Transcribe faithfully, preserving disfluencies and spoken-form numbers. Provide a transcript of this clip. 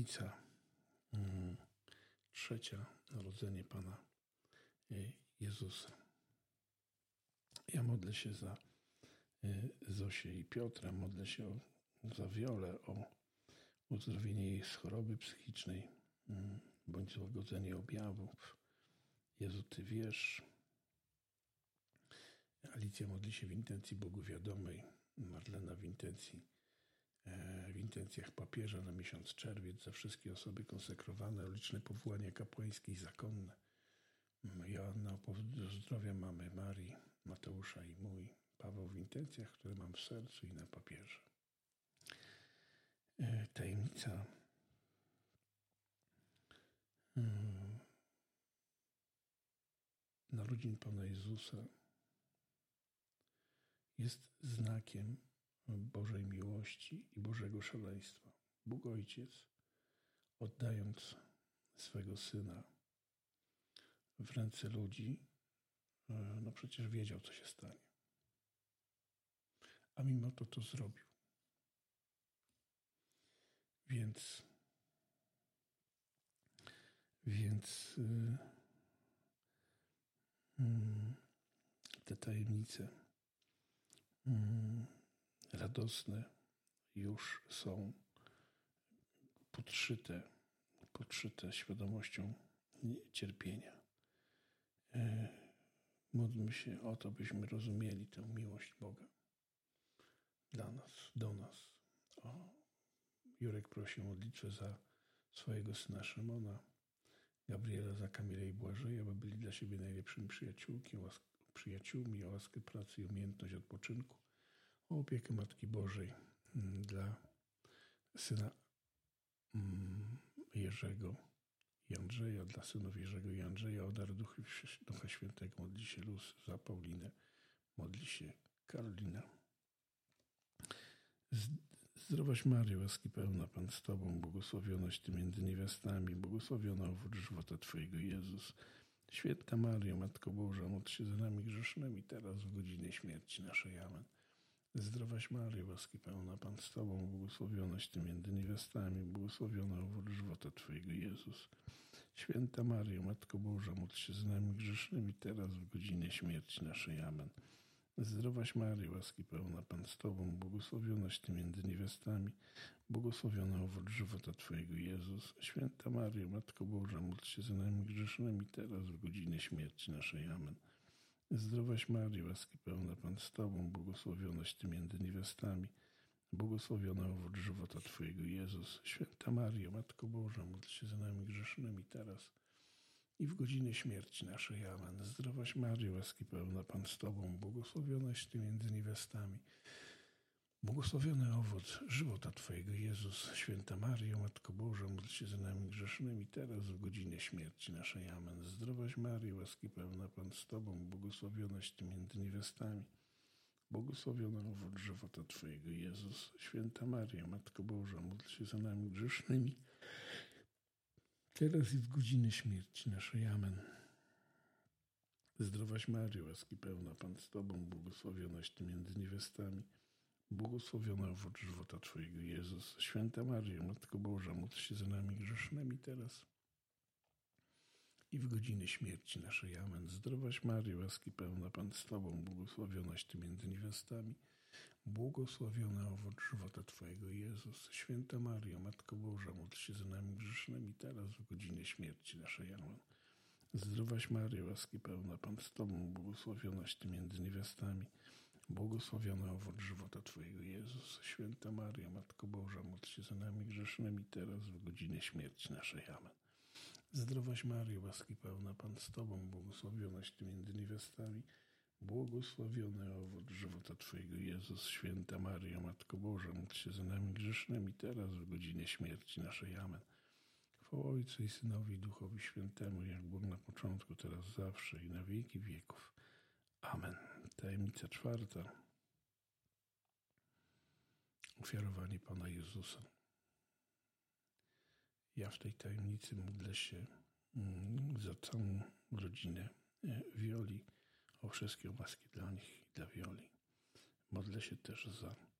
tajemnica mm, trzecia, narodzenie Pana Jezusa. Ja modlę się za Zosię i Piotra, modlę się o, za Wiolę, o uzdrowienie jej z choroby psychicznej, bądź złagodzenie objawów. Jezu, Ty wiesz. Alicja modli się w intencji Bogu wiadomej, Marlena w intencji w intencjach papieża na miesiąc czerwiec, za wszystkie osoby konsekrowane, o liczne powołania kapłańskie i zakonne. Joanna o powód zdrowia mamy Marii, Mateusza i mój. Paweł w intencjach, które mam w sercu i na papierze. Tajemnica narodzin Pana Jezusa jest znakiem Bożej miłości i Bożego szaleństwa. Bóg Ojciec, oddając swego Syna w ręce ludzi, no przecież wiedział, co się stanie. A mimo to to zrobił. Więc, więc yy, yy, te tajemnice yy, radosne już są podszyte, podszyte świadomością cierpienia. Yy, módlmy się o to, byśmy rozumieli tę miłość Boga dla nas, do nas. O, Jurek prosi o modlitwę za swojego syna Szymona, Gabriela za Kamilę i Błażeja, aby byli dla siebie najlepszymi przyjaciółmi, łask- przyjaciółmi, o łaskę pracy i umiejętność odpoczynku, o opiekę Matki Bożej dla syna Jerzego i Andrzeja, dla synów Jerzego i Andrzeja, o dar Ducha, Ducha Świętego. Modli się Luz za Paulinę, modli się Karolina. Zdrowaś Maryjo, łaski pełna, Pan z Tobą, błogosławionaś Ty między niewiastami, błogosławiona owoc żywota Twojego, Jezus. Święta Maryjo, Matko Boża, módl się za nami grzesznymi, teraz w godzinie śmierci naszej. Amen. Zdrowaś Maryjo, łaski pełna, Pan z Tobą, błogosławionaś Ty między niewiastami, błogosławiona owoc żywota Twojego, Jezus. Święta Maryjo, Matko Boża, módl się za nami grzesznymi, teraz w godzinie śmierci naszej. Amen. Zdrowaś Maryjo, łaski pełna, Pan z Tobą, błogosławionaś Ty między niewiastami, błogosławiona owoc żywota Twojego, Jezus. Święta Maryjo, Matko Boża, módl się za nami grzesznymi, teraz w godzinie śmierci naszej. Amen. Zdrowaś Maryjo, łaski pełna, Pan z Tobą, błogosławionaś Ty między niewiastami, błogosławiona owoc żywota Twojego, Jezus. Święta Maryjo, Matko Boża, módl się za nami grzesznymi, teraz i w godzinie śmierci naszej. Amen. Zdrowaś Maryjo, łaski pełna, Pan z Tobą, błogosławionaś Ty między niewiastami, błogosławiony owoc żywota Twojego, Jezus. Święta Maryjo, Matko Boża, módl się za nami grzesznymi, teraz w godzinie śmierci naszej. Amen. Zdrowaś Maryjo, łaski pełna, Pan z Tobą, błogosławionaś Ty między niewiastami, błogosławiony owoc żywota Twojego, Jezus. Święta Maryjo, Matko Boża, módl się za nami grzesznymi, teraz i w godzinę śmierci naszej. Amen. Zdrowaś Maryjo, łaski pełna, Pan z Tobą, błogosławionaś Ty między niewiastami, błogosławiony owoc żywota Twojego, Jezus. Święta Maryjo, Matko Boża, módl się za nami grzesznymi, teraz i w godzinę śmierci naszej. Amen. Zdrowaś Maryjo, łaski pełna, Pan z Tobą, błogosławionaś Ty między niewiastami, błogosławiony owoc żywota Twojego, Jezus. Święta Maryjo, Matko Boża, módl się za nami grzesznymi, teraz w godzinie śmierci naszej. Amen. Zdrowaś Maryjo, łaski pełna, Pan z Tobą, błogosławionaś Ty między niewiastami, błogosławiony owoc żywota Twojego, Jezus. Święta Maryjo, Matko Boża, módl się za nami grzesznymi, teraz w godzinie śmierci naszej. Amen. Zdrowaś Maryjo, łaski pełna, Pan z Tobą, błogosławionaś Ty między niewiastami, błogosławiony owoc żywota Twojego, Jezus. Święta Maryjo, Matko Boża, módl się za nami grzesznymi, teraz w godzinie śmierci naszej. Amen. Chwała Ojcu i Synowi i Duchowi Świętemu, jak było na początku, teraz zawsze i na wieki wieków. Amen. Tajemnica czwarta. Ofiarowanie Pana Jezusa. Ja w tej tajemnicy modlę się za całą rodzinę Wioli, o wszystkie łaski dla nich i dla Wioli. Modlę się też za